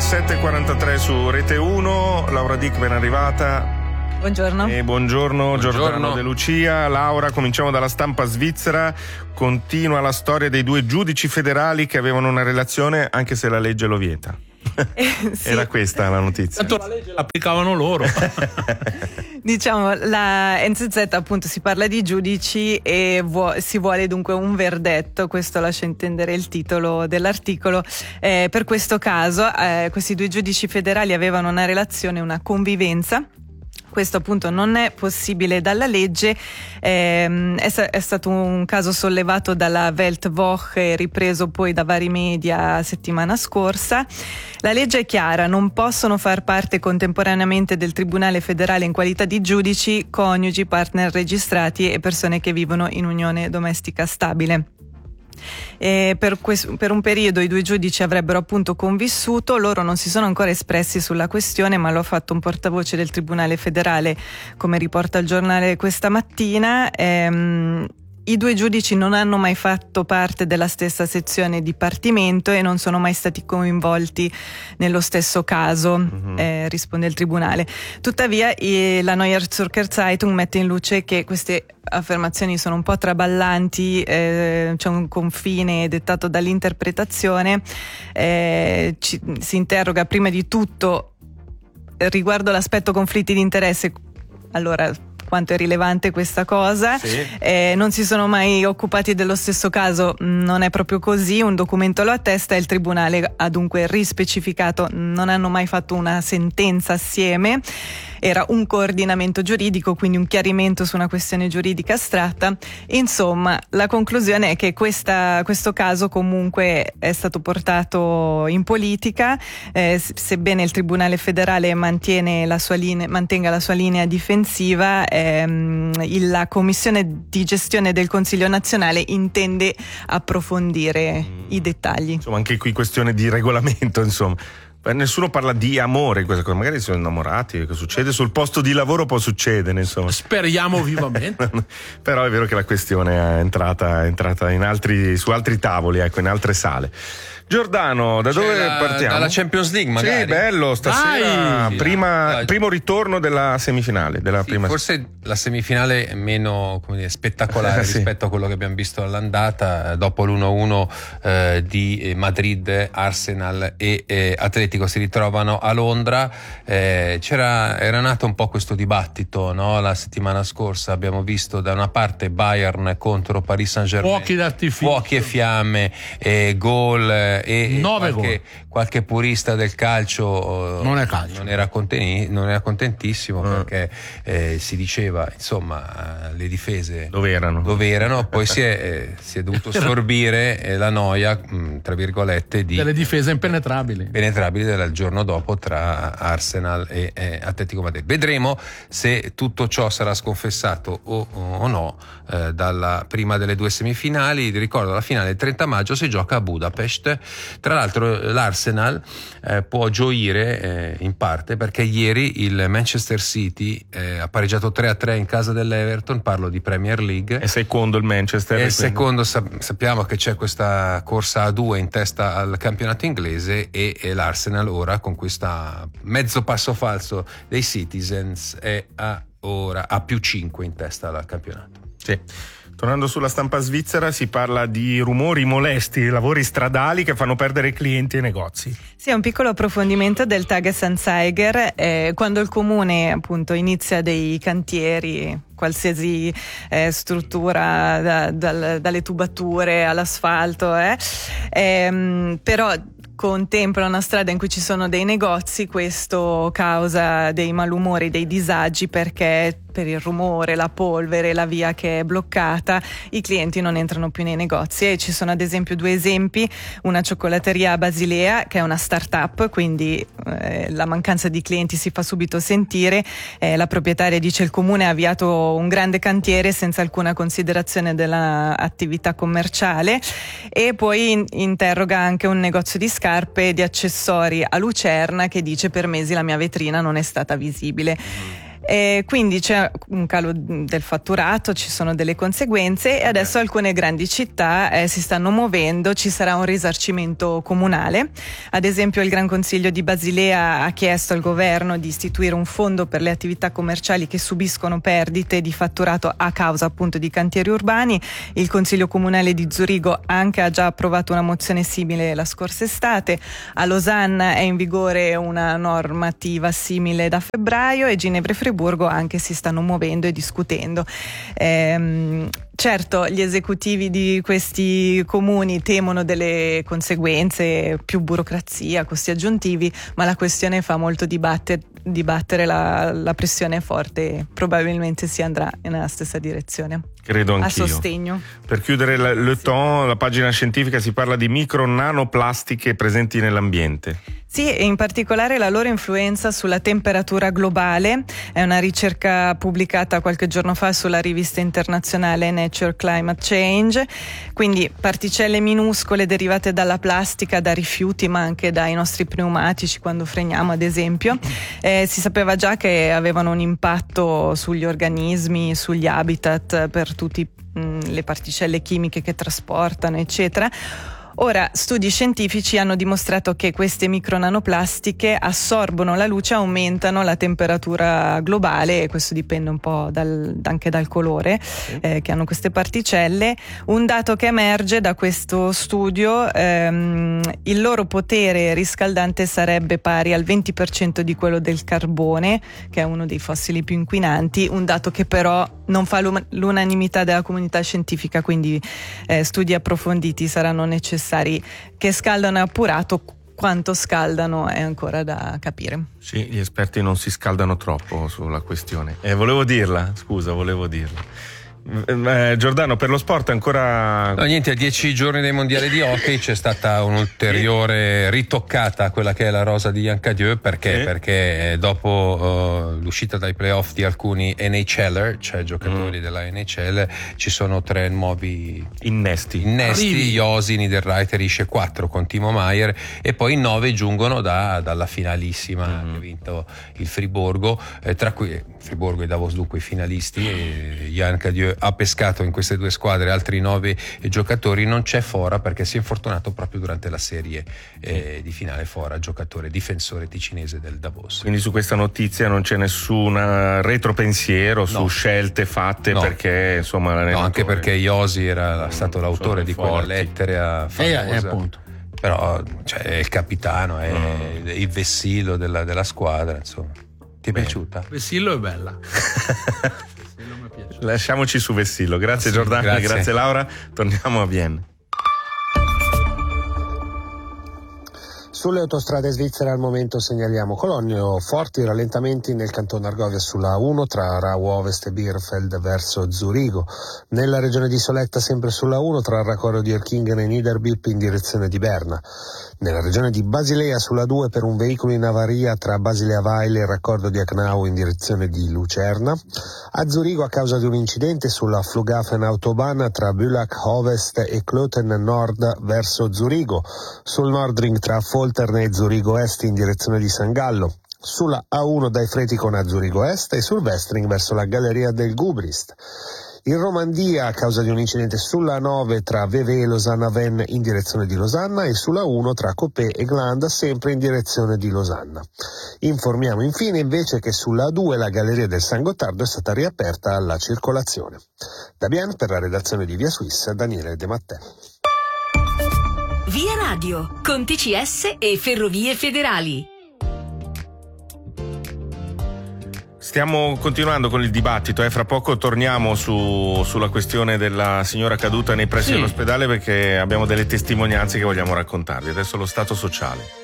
7:43 su Rete 1. Laura Dick ben arrivata. Buongiorno. E buongiorno Giordano De Lucia. Laura, cominciamo dalla stampa svizzera. Continua la storia dei due giudici federali che avevano una relazione anche se la legge lo vieta. Sì. Era questa la notizia. Tanto la legge l'applicavano loro. Diciamo, la NZZ appunto si parla di giudici e si vuole dunque un verdetto, questo lascia intendere il titolo dell'articolo. Per questo caso questi due giudici federali avevano una relazione, una convivenza. Questo appunto non è possibile dalla legge, è stato un caso sollevato dalla Weltwoche e ripreso poi da vari media settimana scorsa. La legge è chiara, non possono far parte contemporaneamente del Tribunale federale in qualità di giudici coniugi, partner registrati e persone che vivono in unione domestica stabile. Per un periodo i due giudici avrebbero appunto convissuto, loro non si sono ancora espressi sulla questione, ma lo ha fatto un portavoce del Tribunale federale, come riporta il giornale questa mattina. I due giudici non hanno mai fatto parte della stessa sezione dipartimento e non sono mai stati coinvolti nello stesso caso, risponde il tribunale. Tuttavia la Neue Zürcher Zeitung mette in luce che queste affermazioni sono un po' traballanti, c'è un confine dettato dall'interpretazione, si interroga prima di tutto riguardo l'aspetto conflitti di interesse. Allora, quanto è rilevante questa cosa? Sì. Non si sono mai occupati dello stesso caso, non è proprio così, un documento lo attesta e il tribunale ha dunque rispecificato, non hanno mai fatto una sentenza assieme, era un coordinamento giuridico, quindi un chiarimento su una questione giuridica astratta. Insomma, la conclusione è che questo caso comunque è stato portato in politica, sebbene il Tribunale federale mantenga la sua linea difensiva, la Commissione di gestione del Consiglio nazionale intende approfondire i dettagli. Insomma, anche qui questione di regolamento, insomma. Nessuno parla di amore in questa cosa, magari sono innamorati, che succede sul posto di lavoro, può succedere, insomma. Speriamo vivamente. Però è vero che la questione è entrata su altri tavoli, ecco, in altre sale. Giordano, da dove partiamo? Dalla Champions League, magari. Sì, bello, stasera primo ritorno della semifinale, prima. Forse la semifinale è meno, come dire, spettacolare rispetto a quello che abbiamo visto all'andata. Dopo l'1-1 di Madrid, Arsenal e Atletico si ritrovano a Londra. Era nato un po' questo dibattito, no? La settimana scorsa abbiamo visto da una parte Bayern contro Paris Saint-Germain, fuochi e fiamme, gol, e qualche purista del calcio non era contentissimo, perché si diceva, insomma, le difese dove erano, poi si è dovuto sorbire la noia, tra virgolette, delle difese impenetrabili del giorno dopo tra Arsenal e Atletico Madrid. Vedremo se tutto ciò sarà sconfessato o no dalla prima delle due semifinali. Vi ricordo, la finale il 30 maggio si gioca a Budapest. Tra l'altro l'Arsenal può gioire in parte perché ieri il Manchester City ha pareggiato 3-3 in casa dell'Everton, parlo di Premier League. È secondo il Manchester. E secondo, sappiamo che c'è questa corsa a due in testa al campionato inglese e l'Arsenal ora, con questa mezzo passo falso dei Citizens, è ora a +5 in testa al campionato. Sì. Tornando sulla stampa svizzera, si parla di rumori molesti, lavori stradali che fanno perdere clienti ai negozi. Sì, è un piccolo approfondimento del Tagesanzeiger. Quando il comune appunto inizia dei cantieri, qualsiasi struttura, dalle tubature all'asfalto, però contempla una strada in cui ci sono dei negozi, questo causa dei malumori, dei disagi, perché per il rumore, la polvere, la via che è bloccata, i clienti non entrano più nei negozi. E ci sono ad esempio due esempi: una cioccolatteria a Basilea, che è una start-up, quindi la mancanza di clienti si fa subito sentire. La proprietaria dice: il comune ha avviato un grande cantiere senza alcuna considerazione dell'attività commerciale. E poi interroga anche un negozio di scarpe e di accessori a Lucerna, che dice: per mesi la mia vetrina non è stata visibile. Quindi c'è un calo del fatturato, ci sono delle conseguenze e adesso alcune grandi città si stanno muovendo, ci sarà un risarcimento comunale. Ad esempio il Gran Consiglio di Basilea ha chiesto al governo di istituire un fondo per le attività commerciali che subiscono perdite di fatturato a causa appunto di cantieri urbani. Il Consiglio Comunale di Zurigo anche ha già approvato una mozione simile la scorsa estate. A Losanna è in vigore una normativa simile da febbraio e Ginevra e Friburgo anche si stanno muovendo e discutendo. Certo, gli esecutivi di questi comuni temono delle conseguenze, più burocrazia, costi aggiuntivi, ma la questione fa molto dibattere, la pressione è forte, probabilmente si andrà nella stessa direzione. Credo anch'io. A sostegno. Per chiudere Le Temps, la pagina scientifica, si parla di micro-nanoplastiche presenti nell'ambiente. Sì, e in particolare la loro influenza sulla temperatura globale. È una ricerca pubblicata qualche giorno fa sulla rivista internazionale Nature Climate Change. Quindi particelle minuscole derivate dalla plastica, da rifiuti, ma anche dai nostri pneumatici quando freniamo, ad esempio. Si sapeva già che avevano un impatto sugli organismi, sugli habitat, per tutte le particelle chimiche che trasportano, eccetera. Ora, studi scientifici hanno dimostrato che queste micronanoplastiche assorbono la luce, aumentano la temperatura globale, e questo dipende un po' anche dal colore che hanno queste particelle. Un dato che emerge da questo studio, il loro potere riscaldante sarebbe pari al 20% di quello del carbone, che è uno dei fossili più inquinanti, un dato che però non fa l'unanimità della comunità scientifica, quindi studi approfonditi saranno necessari. Che scaldano è appurato, quanto scaldano è ancora da capire. Sì, gli esperti non si scaldano troppo sulla questione. Volevo dirla. Giordano, per lo sport ancora... No, niente, a 10 giorni dei mondiali di hockey c'è stata un'ulteriore ritoccata a quella che è la rosa di Ancadieu, perché dopo l'uscita dai playoff di alcuni NHLer, cioè giocatori della NHL, ci sono 3 nuovi innesti, Josi, Niederreiter, Ische 4 con Timo Maier, e poi 9 giungono dalla finalissima che ha vinto il Friburgo, tra cui Friburgo e Davos, dunque i finalisti, e Jan Cadieux ha pescato in queste 2 squadre altri 9 giocatori. Non c'è Fora perché si è infortunato proprio durante la serie di finale. Fora, giocatore difensore ticinese del Davos. Quindi su questa notizia non c'è nessun retropensiero su scelte fatte, perché insomma anche perché Josi era stato l'autore di quella lettera famosa. Appunto. Però è il capitano, è il vessillo della squadra, insomma. Ti è piaciuta? Vessillo è bella. Lasciamoci su Vessillo. Grazie Giordano, grazie Laura. Torniamo a Vienna. Sulle autostrade svizzere al momento segnaliamo Cologno, forti rallentamenti nel canton Argovia sulla A1 tra Rau Ovest e Bielefeld verso Zurigo. Nella regione di Soletta sempre sulla 1 tra il raccordo di Erkingen e Niederbipp in direzione di Berna. Nella regione di Basilea sulla 2 per un veicolo in avaria tra Basilea Weil e il raccordo di Acnau in direzione di Lucerna. A Zurigo a causa di un incidente sulla Flughafen Autobahn tra Bülach Ovest e Kloten Nord verso Zurigo. Sul Nordring tra Folterne e Zurigo Est in direzione di San Gallo. Sulla A1 dai Freticon a Zurigo Est e sul Westring verso la galleria del Gubrist. In Romandia a causa di un incidente sulla 9 tra Vevey e Losanna-Venn in direzione di Losanna e sulla 1 tra Copé e Gland sempre in direzione di Losanna. Informiamo infine invece che sulla A2 la galleria del San Gottardo è stata riaperta alla circolazione. Da Bienne per la redazione di Via Suisse, Daniele De Mattè. Via Radio, con TCS e Ferrovie Federali. Stiamo continuando con il dibattito, fra poco torniamo sulla questione della signora caduta nei pressi dell'ospedale, perché abbiamo delle testimonianze che vogliamo raccontarvi. Adesso lo stato sociale.